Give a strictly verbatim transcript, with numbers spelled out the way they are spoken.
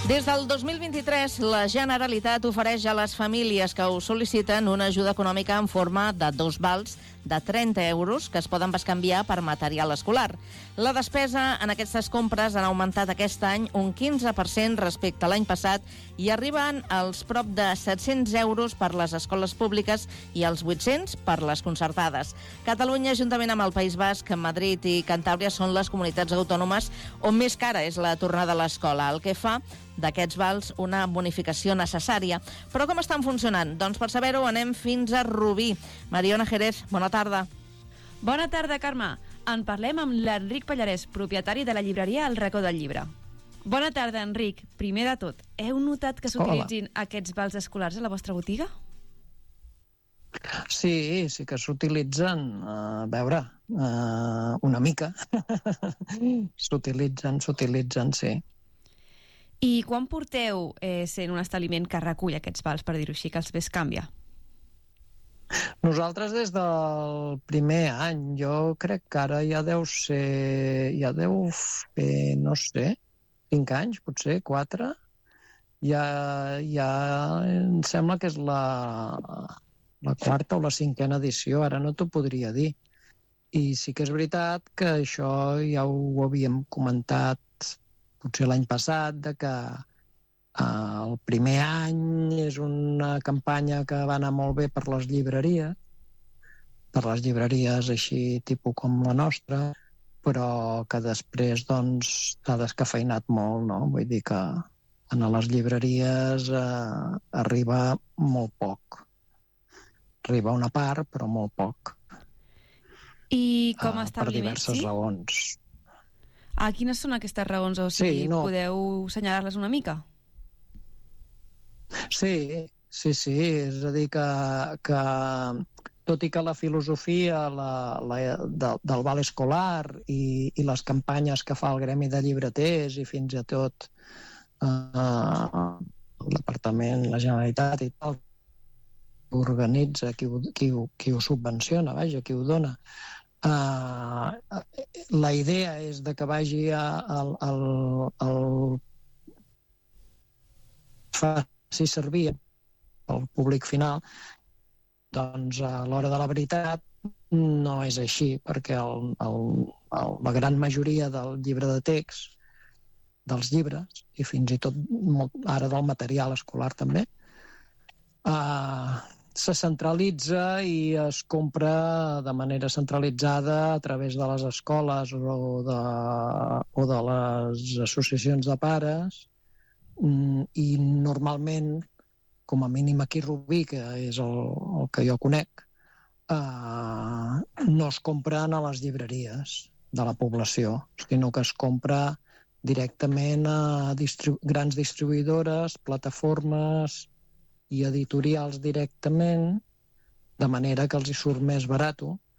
Des del dos mil vint-i-tres, la Generalitat ofereix a les famílies que ho sol·liciten una ajuda econòmica en forma de dos vals de trenta euros que es poden bescanviar per material escolar. La despesa en aquestes compres han augmentat aquest any un quinze per cent respecte a l'any passat i arriben als prop de set-cents euros per les escoles públiques i als vuit-cents per les concertades. Catalunya, juntament amb el País Basc, Madrid i Cantàbria, són les comunitats autònomes on més cara és la tornada a l'escola, el que fa d'aquests vals una bonificació necessària. Però com estan funcionant? Doncs per saber-ho anem fins a Rubí. Mariona Jerez, bona tarda. Bona tarda, Carme. En parlem amb l'Enric Pallarès, propietari de la llibreria El Racó del Llibre. Bona tarda, Enric. Primer de tot, heu notat que s'utilitzin aquests vals escolars a la vostra botiga? Sí, sí que s'utilitzen. A veure, uh, una mica. s'utilitzen, s'utilitzen, sí. I quan porteu eh, sent un establiment que recull aquests vals, per dir-ho així, que els ves canviar? Nosaltres des del primer any. Jo crec que ara ja deu ser... Ja deu fer, no sé, cinc anys, potser, quatre. Ja, ja em sembla que és la, la quarta o la cinquena edició, ara no t'ho podria dir. I sí que és veritat que això ja ho havíem comentat potser l'any passat, de que eh, el primer any és una campanya que va anar molt bé per les llibreries, per les llibreries així tipus com la nostra, però que després doncs s'ha descafeinat molt, no? Vull dir que a les llibreries eh, arriba molt poc. Arriba una part, però molt poc. I com a uh, establiment, per diverses sí? raons. Ah, quines són aquestes raons? O sigui, sí, no. podeu assenyalar-les una mica? Sí, sí, sí. És a dir, que, que tot i que la filosofia la, la, de, del val escolar i, i les campanyes que fa el Gremi de Llibreters i fins i tot eh, el Departament, la Generalitat i tal, organitza, qui ho, qui ho, qui ho subvenciona, vaja, qui ho dona, Uh, la idea és de que vagi al, al, al faci servir el públic final. Doncs a l'hora de la veritat no és així, perquè el, el, el, la gran majoria del llibre de text, dels llibres i fins i tot molt, ara del material escolar també, uh, se centralitza i es compra de manera centralitzada a través de les escoles o de, o de les associacions de pares, i normalment, com a mínim aquí a Rubí, que és el, el que jo conec, eh, no es compren a les llibreries de la població, sinó que es compra directament a distribu- grans distribuïdores, plataformes i editorials directament, de manera que els hi surt més barat